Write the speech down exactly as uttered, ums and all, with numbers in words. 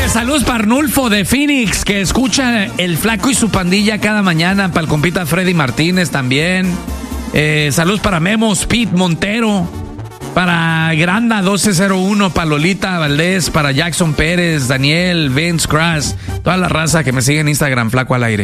saludos para Arnulfo de Phoenix, que escucha El Flaco y su pandilla cada mañana. Para el compita Freddy Martínez también. Eh, saludos para Memo Speed Montero. Para Granda doce cero uno, para Lolita Valdés, para Jackson Pérez, Daniel, Vince Crass. Toda la raza que me sigue en Instagram, Flaco al Aire.